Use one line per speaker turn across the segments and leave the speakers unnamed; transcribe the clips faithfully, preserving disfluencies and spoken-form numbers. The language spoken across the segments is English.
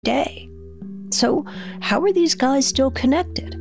day. So how are these guys still connected?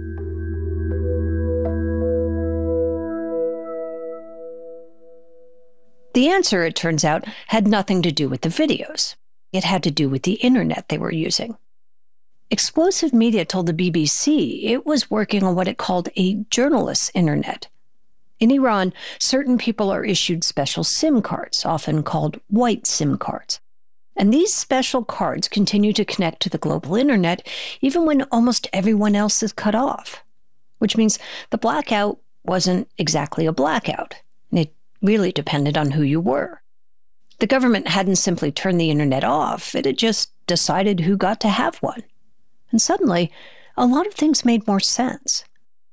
The answer, it turns out, had nothing to do with the videos. It had to do with the internet they were using. Explosive Media told the B B C it was working on what it called a journalist's internet. In Iran, certain people are issued special SIM cards, often called white SIM cards. And these special cards continue to connect to the global internet even when almost everyone else is cut off. Which means the blackout wasn't exactly a blackout. It really depended on who you were. The government hadn't simply turned the internet off, it had just decided who got to have one. And suddenly, a lot of things made more sense.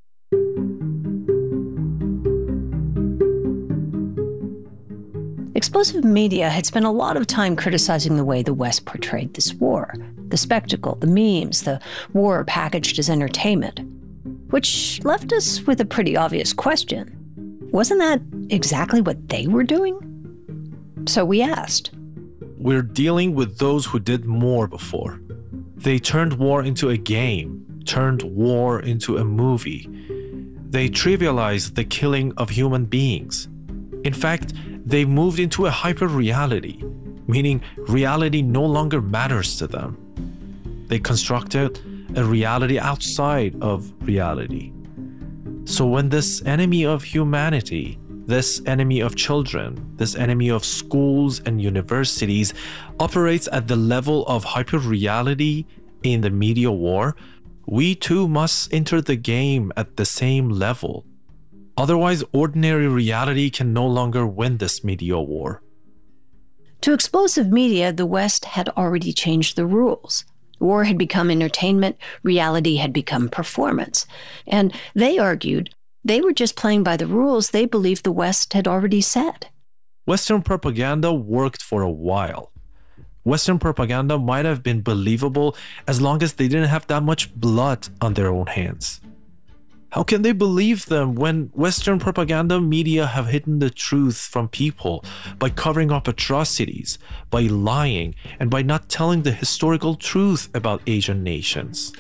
Explosive Media had spent a lot of time criticizing the way the West portrayed this war. The spectacle, the memes, the war packaged as entertainment. Which left us with a pretty obvious question. Wasn't that exactly what they were doing? So we asked.
We're dealing with those who did more before. They turned war into a game, turned war into a movie. They trivialized the killing of human beings. In fact, they moved into a hyper-reality, meaning reality no longer matters to them. They constructed a reality outside of reality. So when this enemy of humanity, this enemy of children, this enemy of schools and universities operates at the level of hyper-reality in the media war, we too must enter the game at the same level. Otherwise, ordinary reality can no longer win this media war.
To Explosive Media, the West had already changed the rules. War had become entertainment, reality had become performance. And they argued they were just playing by the rules they believed the West had already set.
Western propaganda worked for a while. Western propaganda might have been believable as long as they didn't have that much blood on their own hands. How can they believe them when Western propaganda media have hidden the truth from people by covering up atrocities, by lying, and by not telling the historical truth about Asian nations?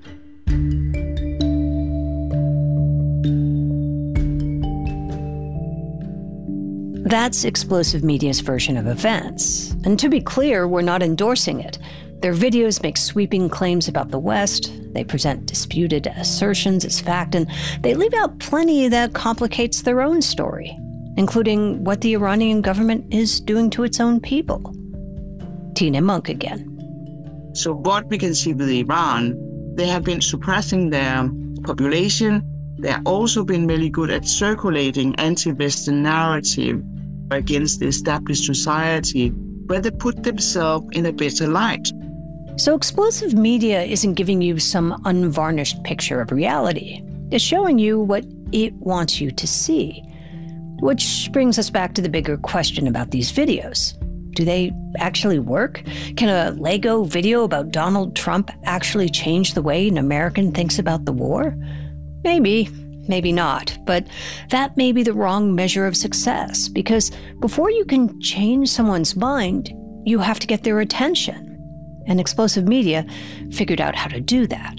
That's Explosive Media's version of events. And to be clear, we're not endorsing it. Their videos make sweeping claims about the West, they present disputed assertions as fact, and they leave out plenty that complicates their own story, including what the Iranian government is doing to its own people. Tina Monk again.
So what we can see with Iran, they have been suppressing their population. They have also been really good at circulating anti-Western narrative against the established society, where they put themselves in a better light.
So Explosive Media isn't giving you some unvarnished picture of reality. It's showing you what it wants you to see. Which brings us back to the bigger question about these videos. Do they actually work? Can a Lego video about Donald Trump actually change the way an American thinks about the war? Maybe, maybe not. But that may be the wrong measure of success, because before you can change someone's mind, you have to get their attention. And Explosive Media figured out how to do that.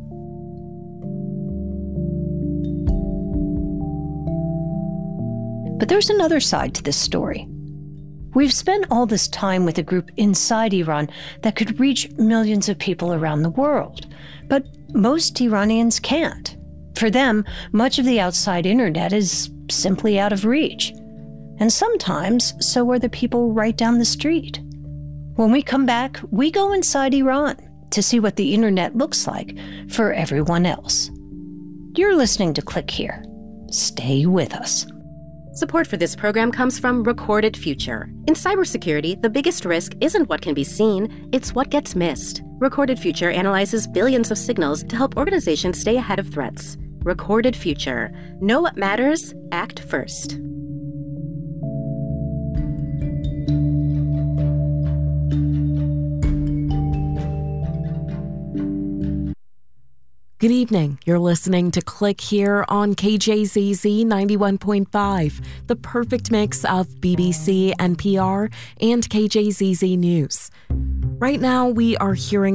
But there's another side to this story. We've spent all this time with a group inside Iran that could reach millions of people around the world. But most Iranians can't. For them, much of the outside internet is simply out of reach. And sometimes, so are the people right down the street. When we come back, we go inside Iran to see what the internet looks like for everyone else. You're listening to Click Here. Stay with us.
Support for this program comes from Recorded Future. In cybersecurity, the biggest risk isn't what can be seen, it's what gets missed. Recorded Future analyzes billions of signals to help organizations stay ahead of threats. Recorded Future. Know what matters, act first.
Good evening. You're listening to Click Here on K J Z Z ninety-one point five, the perfect mix of B B C, N P R, and K J Z Z News. Right now, we are hearing